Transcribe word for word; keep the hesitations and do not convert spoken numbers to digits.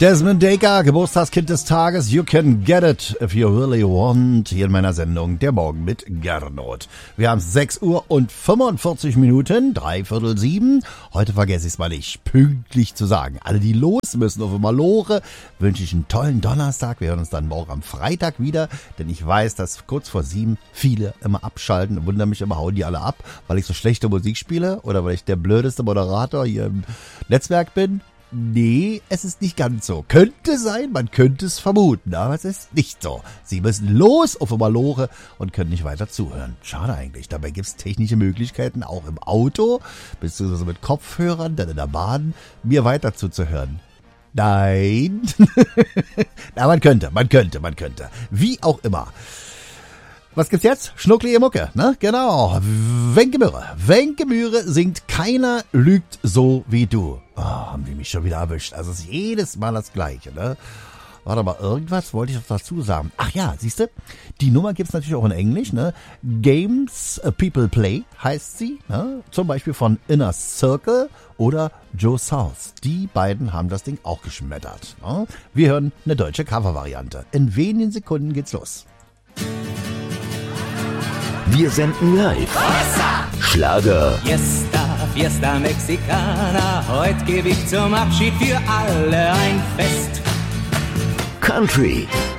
Desmond Dekker, Geburtstagskind des Tages. You can get it if you really want. Hier in meiner Sendung Der Morgen mit Gernot. Wir haben sechs Uhr und fünfundvierzig Minuten, dreiviertel sieben. Heute vergesse ich es mal nicht, pünktlich zu sagen. Alle, die los müssen auf Malore, wünsche ich einen tollen Donnerstag. Wir hören uns dann morgen am Freitag wieder, denn ich weiß, dass kurz vor sieben viele immer abschalten und wundern mich immer, hauen die alle ab, weil ich so schlechte Musik spiele oder weil ich der blödeste Moderator hier im Netzwerk bin. Nee, es ist nicht ganz so. Könnte sein, man könnte es vermuten, aber es ist nicht so. Sie müssen los auf Malore und können nicht weiter zuhören. Schade eigentlich. Dabei gibt es technische Möglichkeiten, auch im Auto, beziehungsweise mit Kopfhörern, dann in der Bahn, mir weiter zuzuhören. Nein. Na, man könnte, man könnte, man könnte. Wie auch immer. Was gibt's jetzt? Schnucklige Mucke, ne? Genau. Wenke Mühre. Wenke Mühre singt Keiner lügt so wie du. Oh, haben die mich schon wieder erwischt. Also es ist jedes Mal das Gleiche, ne? Warte mal, irgendwas wollte ich noch dazu sagen. Ach ja, siehste, die Nummer gibt's natürlich auch in Englisch, ne? Games People Play heißt sie, ne? Zum Beispiel von Inner Circle oder Joe South. Die beiden haben das Ding auch geschmettert, ne? Wir hören eine deutsche Covervariante. In wenigen Sekunden geht's los. Wir senden live. Schlager. Fiesta, Fiesta Mexicana. Heute gebe ich zum Abschied für alle ein Fest. Country.